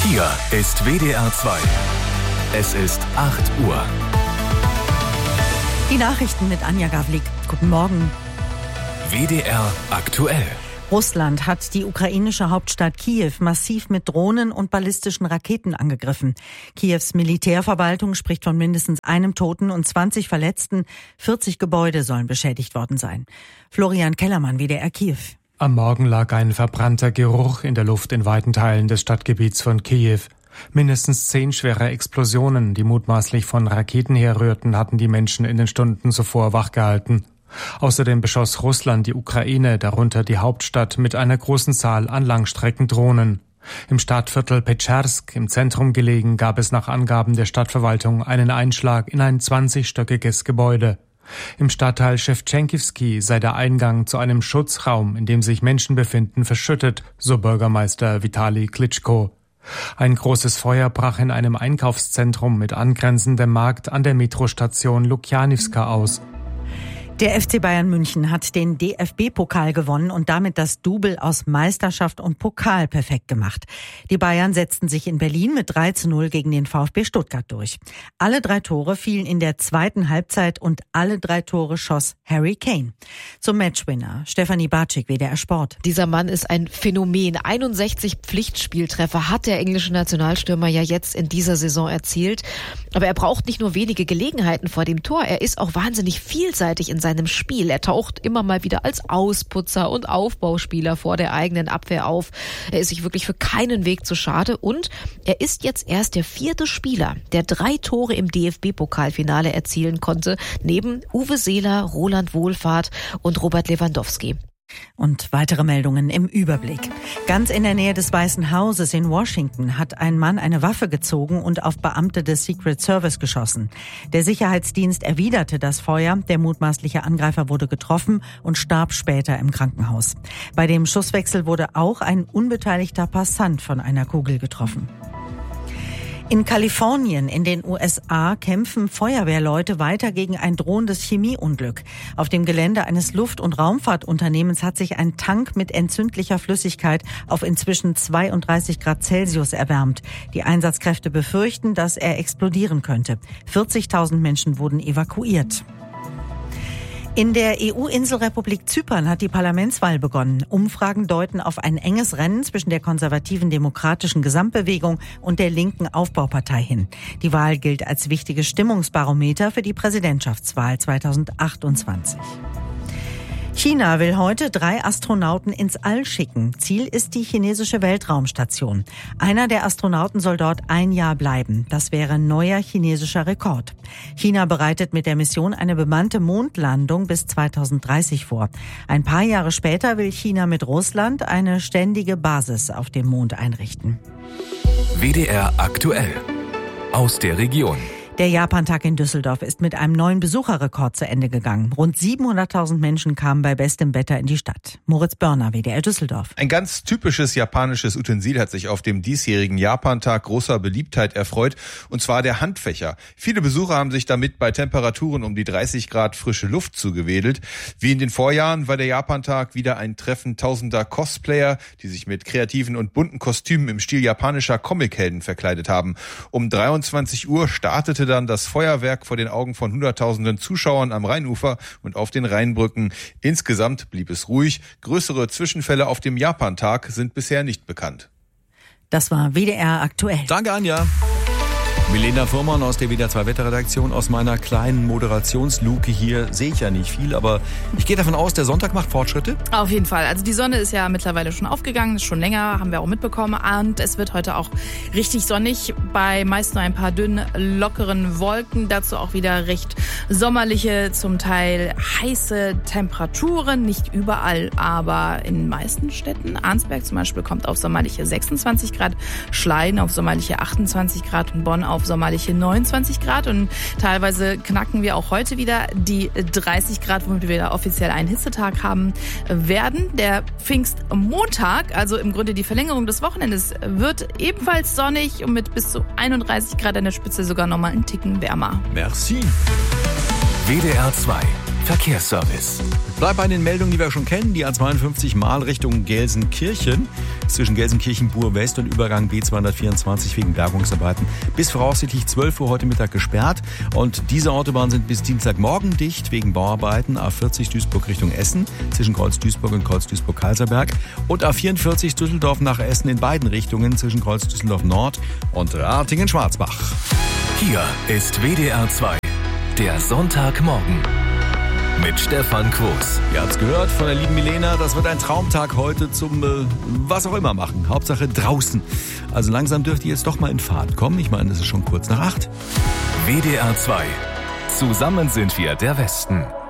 Hier ist WDR 2. Es ist 8 Uhr. Die Nachrichten mit Anja Gavlik. Guten Morgen. WDR aktuell. Russland hat die ukrainische Hauptstadt Kiew massiv mit Drohnen und ballistischen Raketen angegriffen. Kiews Militärverwaltung spricht von mindestens einem Toten und 20 Verletzten. 40 Gebäude sollen beschädigt worden sein. Florian Kellermann, WDR Kiew. Am Morgen lag ein verbrannter Geruch in der Luft in weiten Teilen des Stadtgebiets von Kiew. Mindestens 10 schwere Explosionen, die mutmaßlich von Raketen herrührten, hatten die Menschen in den Stunden zuvor wachgehalten. Außerdem beschoss Russland die Ukraine, darunter die Hauptstadt, mit einer großen Zahl an Langstreckendrohnen. Im Stadtviertel Petschersk, im Zentrum gelegen, gab es nach Angaben der Stadtverwaltung einen Einschlag in ein 20-stöckiges Gebäude. Im Stadtteil Schewtschenkivsky sei der Eingang zu einem Schutzraum, in dem sich Menschen befinden, verschüttet, so Bürgermeister Vitali Klitschko. Ein großes Feuer brach in einem Einkaufszentrum mit angrenzendem Markt an der Metrostation Lukjanivska aus. Der FC Bayern München hat den DFB-Pokal gewonnen und damit das Double aus Meisterschaft und Pokal perfekt gemacht. Die Bayern setzten sich in Berlin mit 3:0 gegen den VfB Stuttgart durch. Alle 3 Tore fielen in der zweiten Halbzeit und alle 3 Tore schoss Harry Kane. Zum Matchwinner Stefanie Bartschik, WDR Sport. Dieser Mann ist ein Phänomen. 61 Pflichtspieltreffer hat der englische Nationalstürmer ja jetzt in dieser Saison erzielt. Aber er braucht nicht nur wenige Gelegenheiten vor dem Tor, er ist auch wahnsinnig vielseitig in seinem Spiel. Er taucht immer mal wieder als Ausputzer und Aufbauspieler vor der eigenen Abwehr auf. Er ist sich wirklich für keinen Weg zu schade und er ist jetzt erst der 4. Spieler, der 3 Tore im DFB-Pokalfinale erzielen konnte, neben Uwe Seeler, Roland Wohlfahrt und Robert Lewandowski. Und weitere Meldungen im Überblick. Ganz in der Nähe des Weißen Hauses in Washington hat ein Mann eine Waffe gezogen und auf Beamte des Secret Service geschossen. Der Sicherheitsdienst erwiderte das Feuer. Der mutmaßliche Angreifer wurde getroffen und starb später im Krankenhaus. Bei dem Schusswechsel wurde auch ein unbeteiligter Passant von einer Kugel getroffen. In Kalifornien in den USA kämpfen Feuerwehrleute weiter gegen ein drohendes Chemieunglück. Auf dem Gelände eines Luft- und Raumfahrtunternehmens hat sich ein Tank mit entzündlicher Flüssigkeit auf inzwischen 32 Grad Celsius erwärmt. Die Einsatzkräfte befürchten, dass er explodieren könnte. 40.000 Menschen wurden evakuiert. In der EU-Inselrepublik Zypern hat die Parlamentswahl begonnen. Umfragen deuten auf ein enges Rennen zwischen der konservativen Demokratischen Gesamtbewegung und der linken Aufbaupartei hin. Die Wahl gilt als wichtiges Stimmungsbarometer für die Präsidentschaftswahl 2028. China will heute 3 Astronauten ins All schicken. Ziel ist die chinesische Weltraumstation. Einer der Astronauten soll dort 1 Jahr bleiben. Das wäre neuer chinesischer Rekord. China bereitet mit der Mission eine bemannte Mondlandung bis 2030 vor. Ein paar Jahre später will China mit Russland eine ständige Basis auf dem Mond einrichten. WDR aktuell. Aus der Region. Der Japantag in Düsseldorf ist mit einem neuen Besucherrekord zu Ende gegangen. Rund 700.000 Menschen kamen bei bestem Wetter in die Stadt. Moritz Börner, WDR Düsseldorf. Ein ganz typisches japanisches Utensil hat sich auf dem diesjährigen Japantag großer Beliebtheit erfreut, und zwar der Handfächer. Viele Besucher haben sich damit bei Temperaturen um die 30 Grad frische Luft zugewedelt. Wie in den Vorjahren war der Japantag wieder ein Treffen tausender Cosplayer, die sich mit kreativen und bunten Kostümen im Stil japanischer Comichelden verkleidet haben. Um 23 Uhr startete dann das Feuerwerk vor den Augen von Hunderttausenden Zuschauern am Rheinufer und auf den Rheinbrücken. Insgesamt blieb es ruhig. Größere Zwischenfälle auf dem Japantag sind bisher nicht bekannt. Das war WDR aktuell. Danke, Anja. Milena Fuhrmann aus der WDR 2 Wetterredaktion. Aus meiner kleinen Moderationsluke hier sehe ich ja nicht viel, aber ich gehe davon aus, der Sonntag macht Fortschritte. Auf jeden Fall. Also die Sonne ist ja mittlerweile schon aufgegangen, ist schon länger, haben wir auch mitbekommen. Und es wird heute auch richtig sonnig, bei meist nur ein paar dünnen, lockeren Wolken. Dazu auch wieder recht sommerliche, zum Teil heiße Temperaturen. Nicht überall, aber in den meisten Städten. Arnsberg zum Beispiel kommt auf sommerliche 26 Grad, Schleien auf sommerliche 28 Grad und Bonn auf sommerliche 29 Grad. Und teilweise knacken wir auch heute wieder die 30 Grad, womit wir wieder offiziell einen Hitzetag haben werden. Der Pfingstmontag, also im Grunde die Verlängerung des Wochenendes, wird ebenfalls sonnig und mit bis zu 31 Grad an der Spitze sogar nochmal einen Ticken wärmer. Merci. WDR 2. Verkehrsservice. Bleib bei den Meldungen, die wir schon kennen. Die A52 mal Richtung Gelsenkirchen. Zwischen Gelsenkirchen-Bur-West und Übergang B224 wegen Bergungsarbeiten bis voraussichtlich 12 Uhr heute Mittag gesperrt. Und diese Autobahnen sind bis Dienstagmorgen dicht wegen Bauarbeiten. A40 Duisburg Richtung Essen zwischen Kreuz Duisburg und Kreuz Duisburg-Kaiserberg. Und A44 Düsseldorf nach Essen in beiden Richtungen zwischen Kreuz Düsseldorf Nord und Ratingen-Schwarzbach. Hier ist WDR 2, der Sonntagmorgen. Mit Stefan Quos. Ihr habt's gehört von der lieben Milena, das wird ein Traumtag heute zum was auch immer machen. Hauptsache draußen. Also langsam dürft ihr jetzt doch mal in Fahrt kommen. Ich meine, es ist schon kurz nach 8. WDR 2. Zusammen sind wir der Westen.